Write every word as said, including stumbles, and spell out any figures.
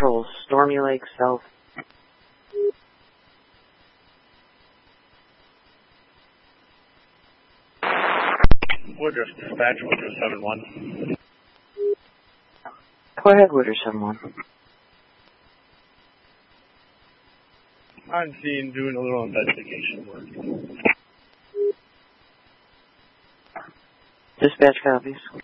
Patrol, Stormy Lake South. Woodruff Dispatch, Woodruff seven one. Go ahead, Woodruff seven one. I'm seeing doing a little investigation work. Dispatch copies.